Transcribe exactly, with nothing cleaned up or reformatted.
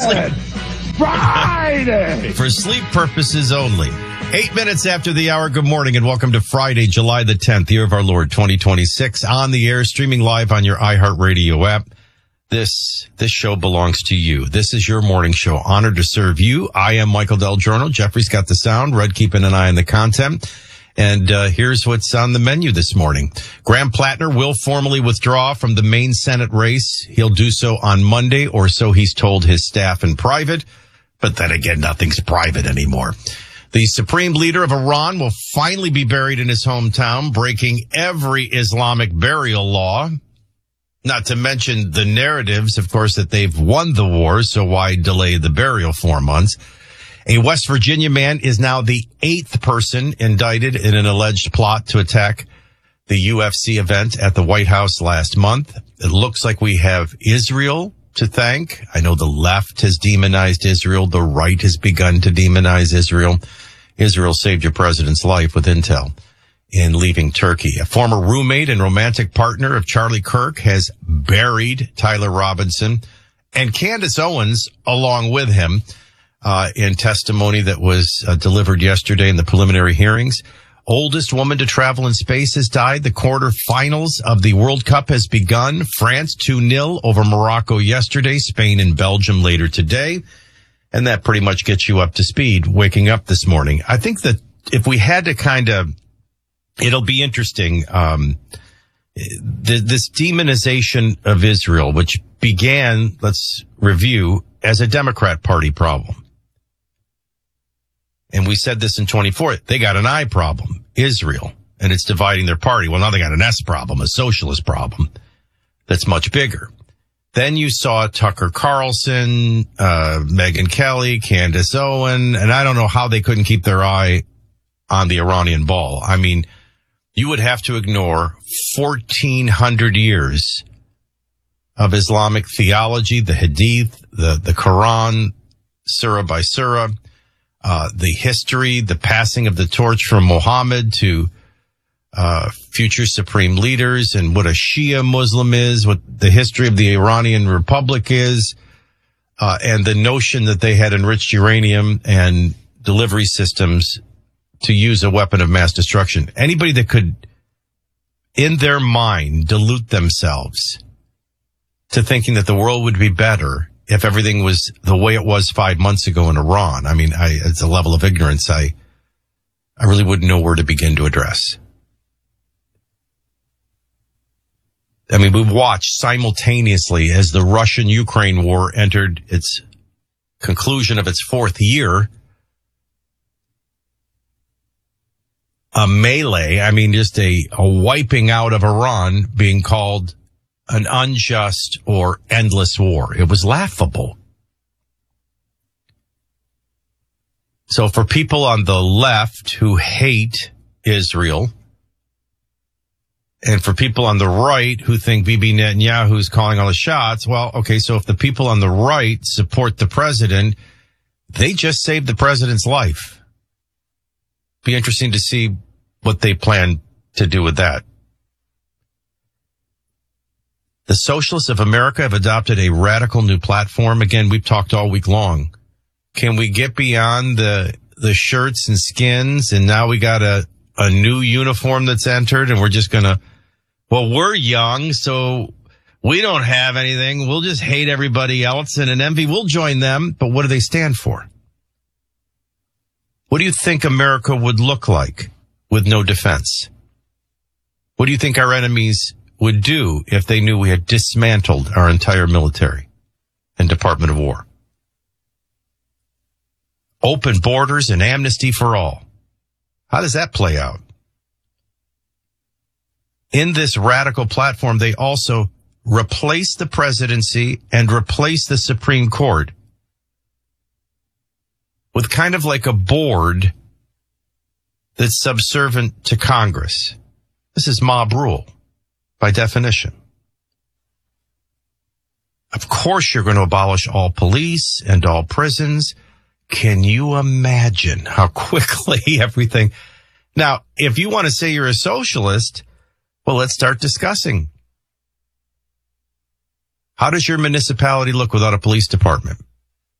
Friday! Friday! For sleep purposes only. Eight minutes after the hour, good morning and welcome to Friday, July the tenth, year of our Lord, twenty twenty-six, on the air, streaming live on your iHeartRadio app. This, this show belongs to you. This is your morning show. Honored to serve you. I am Michael Del Giorno. Jeffrey's got the sound. Red keeping an eye on the content. And uh, here's what's on the menu this morning. Graham Plattner will formally withdraw from the Maine Senate race. He'll do so on Monday, or so he's told his staff in private. But then again, nothing's private anymore. The supreme leader of Iran will finally be buried in his hometown, breaking every Islamic burial law. Not to mention the narratives, of course, that they've won the war, so why delay the burial four months? A West Virginia man is now the eighth person indicted in an alleged plot to attack the U F C event at the White House last month. It looks like we have Israel to thank. I know the left has demonized Israel. The right has begun to demonize Israel. Israel saved your president's life with intel in leaving Turkey. A former roommate and romantic partner of Charlie Kirk has buried Tyler Robinson and Candace Owens along with him uh, in testimony that was uh, delivered yesterday in the preliminary hearings. Oldest woman to travel in space has died. The quarterfinals of the World Cup has begun. France two nil over Morocco yesterday. Spain and Belgium later today. And that pretty much gets you up to speed waking up this morning. I think that if we had to kind of, it'll be interesting. Um, th- this demonization of Israel, which began, let's review, as a Democrat Party problem. And we said this in twenty-four. They got an I problem, Israel, and it's dividing their party. Well, now they got an S problem, a socialist problem that's much bigger. Then you saw Tucker Carlson, uh, Megyn Kelly, Candace Owen, and I don't know how they couldn't keep their eye on the Iranian ball. I mean, you would have to ignore fourteen hundred years of Islamic theology, the Hadith, the, the Quran, surah by surah. Uh, the history, the passing of the torch from Muhammad to uh future supreme leaders, and what a Shia Muslim is, what the history of the Iranian Republic is, uh and the notion that they had enriched uranium and delivery systems to use a weapon of mass destruction. Anybody that could, in their mind, delude themselves to thinking that the world would be better if everything was the way it was five months ago in Iran. I mean, I, it's a level of ignorance I, I really wouldn't know where to begin to address. I mean, we watched simultaneously as the Russian-Ukraine war entered its conclusion of its fourth year, a melee, I mean, just a, a wiping out of Iran being called an unjust or endless war. It was laughable. So for people on the left who hate Israel, and for people on the right who think Bibi Netanyahu is calling all the shots, well, okay, so if the people on the right support the president, they just saved the president's life. Be interesting to see what they plan to do with that. The Socialists of America have adopted a radical new platform. Again, we've talked all week long. Can we get beyond the the shirts and skins, and now we got a, a new uniform that's entered, and we're just going to, well, we're young, so we don't have anything. We'll just hate everybody else, and in envy, we'll join them. But what do they stand for? What do you think America would look like with no defense? What do you think our enemies would do if they knew we had dismantled our entire military and Department of War? Open borders and amnesty for all. How does that play out? In this radical platform, they also replace the presidency and replace the Supreme Court with kind of like a board that's subservient to Congress. This is mob rule by definition. Of course, you're going to abolish all police and all prisons. Can you imagine how quickly everything... Now, if you want to say you're a socialist, well, let's start discussing. How does your municipality look without a police department?